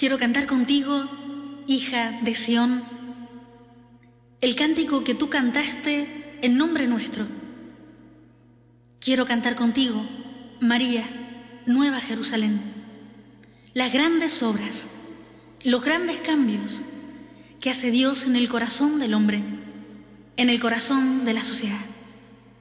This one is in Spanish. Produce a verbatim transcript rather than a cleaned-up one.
Quiero cantar contigo, hija de Sión, el cántico que tú cantaste en nombre nuestro. Quiero cantar contigo, María, Nueva Jerusalén, las grandes obras, los grandes cambios que hace Dios en el corazón del hombre, en el corazón de la sociedad.